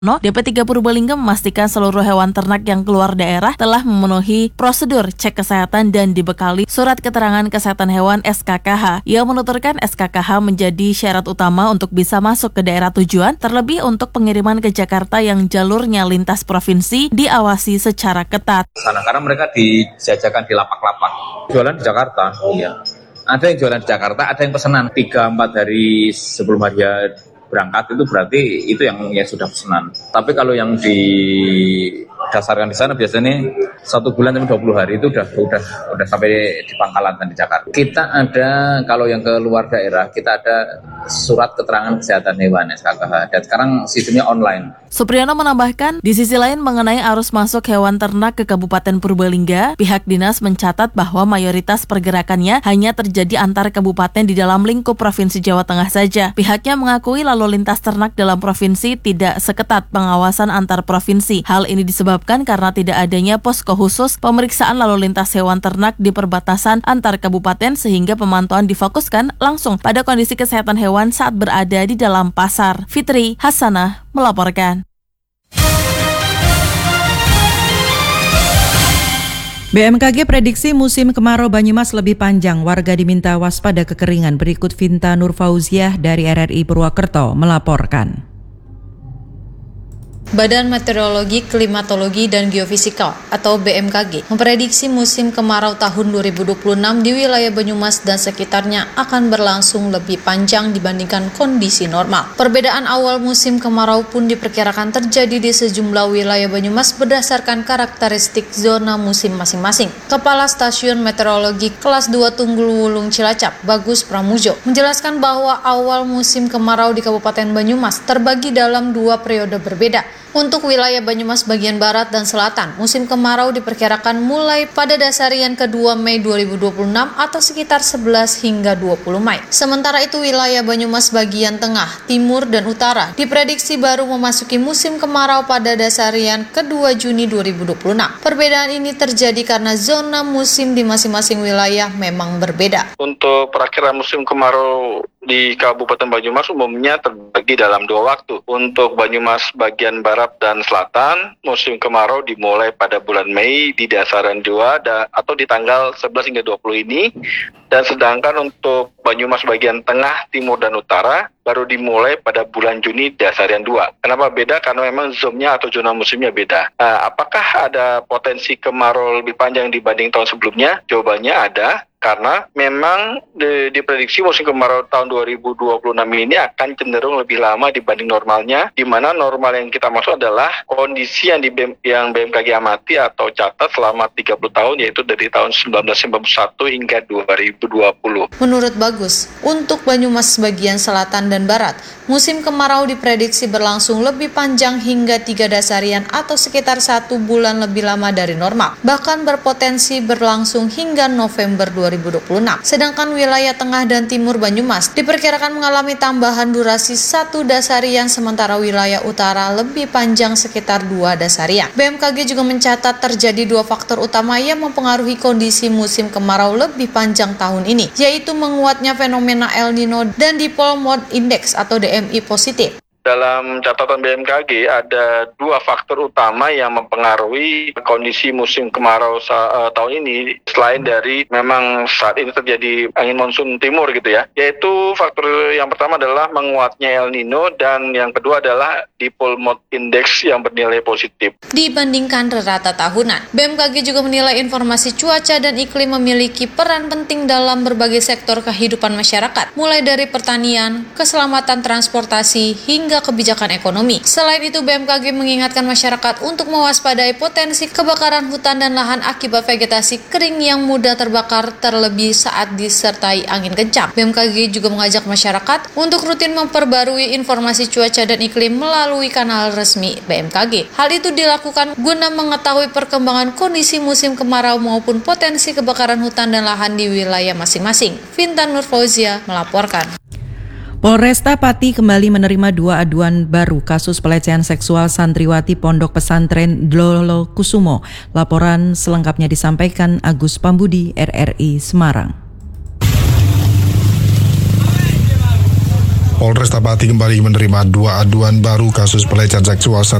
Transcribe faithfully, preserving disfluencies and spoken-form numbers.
No, D P tiga Purbalingga memastikan seluruh hewan ternak yang keluar daerah telah memenuhi prosedur cek kesehatan dan dibekali surat keterangan kesehatan hewan S K K H. Ia menuturkan S K K H menjadi syarat utama untuk bisa masuk ke daerah tujuan, terlebih untuk pengiriman ke Jakarta yang jalurnya lintas provinsi diawasi secara ketat. Karena, karena mereka dijajakan di lapak-lapak, jualan di Jakarta, ya. Ada yang jualan di Jakarta, ada yang pesanan tiga empat hari sebelum hari berangkat, itu berarti itu yang ya sudah pesanan. Tapi kalau yang didasarkan di sana biasanya satu bulan sampai dua puluh hari itu udah udah udah sampai di pangkalan dan di Jakarta. Kita ada, kalau yang ke luar daerah, kita ada surat keterangan kesehatan hewan S K K H, dan sekarang sistemnya online. Supriyono menambahkan, di sisi lain mengenai arus masuk hewan ternak ke Kabupaten Purbalingga, pihak dinas mencatat bahwa mayoritas pergerakannya hanya terjadi antar kabupaten di dalam lingkup Provinsi Jawa Tengah saja. Pihaknya mengakui lalu lintas ternak dalam provinsi tidak seketat pengawasan antar provinsi. Hal ini disebabkan karena tidak adanya posko khusus pemeriksaan lalu lintas hewan ternak di perbatasan antar kabupaten, sehingga pemantauan difokuskan langsung pada kondisi kesehatan hewan saat berada di dalam pasar. Fitri Hasanah melaporkan. B M K G prediksi musim kemarau Banyumas lebih panjang, warga diminta waspada kekeringan. Berikut Vinta Nurfauziah dari R R I Purwakerto melaporkan. Badan Meteorologi, Klimatologi, dan Geofisika atau B M K G memprediksi musim kemarau tahun dua ribu dua puluh enam di wilayah Banyumas dan sekitarnya akan berlangsung lebih panjang dibandingkan kondisi normal. Perbedaan awal musim kemarau pun diperkirakan terjadi di sejumlah wilayah Banyumas berdasarkan karakteristik zona musim masing-masing. Kepala Stasiun Meteorologi Kelas dua Tunggul Wulung Cilacap, Bagus Pramujo, menjelaskan bahwa awal musim kemarau di Kabupaten Banyumas terbagi dalam dua periode berbeda. Untuk wilayah Banyumas bagian barat dan selatan, musim kemarau diperkirakan mulai pada dasarian kedua Mei dua ribu dua puluh enam atau sekitar sebelas hingga dua puluh Mei. Sementara itu wilayah Banyumas bagian tengah, timur, dan utara diprediksi baru memasuki musim kemarau pada dasarian kedua Juni dua ribu dua puluh enam. Perbedaan ini terjadi karena zona musim di masing-masing wilayah memang berbeda. Untuk perakhiran musim kemarau di Kabupaten Banyumas umumnya terbagi dalam dua waktu. Untuk Banyumas bagian barat dan selatan, musim kemarau dimulai pada bulan Mei di dasaran dua da, atau di tanggal sebelas hingga dua puluh ini. Dan sedangkan untuk Banyumas bagian tengah, timur, dan utara baru dimulai pada bulan Juni dasarian dua. Kenapa beda? Karena memang zonnya atau zona musimnya beda. Nah, apakah ada potensi kemarau lebih panjang dibanding tahun sebelumnya? Jawabannya ada. Karena memang diprediksi musim kemarau tahun dua ribu dua puluh enam ini akan cenderung lebih lama dibanding normalnya, di mana normal yang kita maksud adalah kondisi yang, di B M, yang B M K G amati atau catat selama tiga puluh tahun, yaitu dari tahun seribu sembilan ratus sembilan puluh satu hingga dua ribu dua puluh. Menurut Bagus, untuk Banyumas bagian selatan dan barat, musim kemarau diprediksi berlangsung lebih panjang hingga tiga dasarian atau sekitar satu bulan lebih lama dari normal, bahkan berpotensi berlangsung hingga November dua ribu dua puluh enam. Sedangkan wilayah tengah dan timur Banyumas diperkirakan mengalami tambahan durasi satu dasarian, sementara wilayah utara lebih panjang sekitar dua dasarian. B M K G juga mencatat terjadi dua faktor utama yang mempengaruhi kondisi musim kemarau lebih panjang tahun ini, yaitu menguatnya fenomena El Nino dan Dipole Mode Index atau D M I positif. Dalam catatan B M K G ada dua faktor utama yang mempengaruhi kondisi musim kemarau sa- uh, tahun ini, selain dari memang saat ini terjadi angin monsun timur gitu ya, yaitu faktor yang pertama adalah menguatnya El Nino dan yang kedua adalah Dipole Mode Index yang bernilai positif. Dibandingkan rata tahunan, B M K G juga menilai informasi cuaca dan iklim memiliki peran penting dalam berbagai sektor kehidupan masyarakat, mulai dari pertanian, keselamatan transportasi, hingga kebijakan ekonomi. Selain itu, B M K G mengingatkan masyarakat untuk mewaspadai potensi kebakaran hutan dan lahan akibat vegetasi kering yang mudah terbakar, terlebih saat disertai angin kencang. B M K G juga mengajak masyarakat untuk rutin memperbarui informasi cuaca dan iklim melalui kanal resmi B M K G. Hal itu dilakukan guna mengetahui perkembangan kondisi musim kemarau maupun potensi kebakaran hutan dan lahan di wilayah masing-masing. Vinta Nurfauziah melaporkan. Polresta Pati kembali menerima dua aduan baru kasus pelecehan seksual santriwati Pondok Pesantren Dlolo Kusumo. Laporan selengkapnya disampaikan Agus Pambudi, R R I Semarang. Polresta Pati kembali menerima dua aduan baru kasus pelecehan seksual